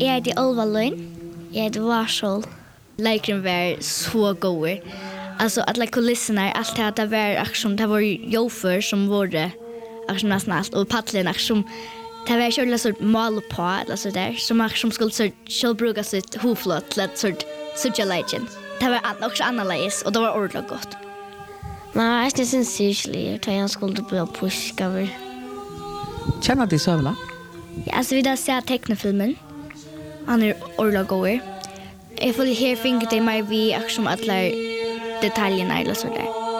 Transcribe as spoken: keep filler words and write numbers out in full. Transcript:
Jag heter Olva Lund. Jag heter Varsål. Lekren var så god. Alltså alla kulisserna, allt det här var action, det var jofer som var action nästan allt och paddlen action. Det var ju så mål på eller så där som action skulle så skulle bruka sitt hoflot till att sort sucha legend. Det var också annorlunda och det var ordentligt gott. Men jag syns syrlig, att jag skulle bli pushkaver. Känner du sövna? Ja, alltså vi där ser tecknefilmen. Han är ordentligt god. Jag får här finka det mer vi action alla detaljerna eller så där.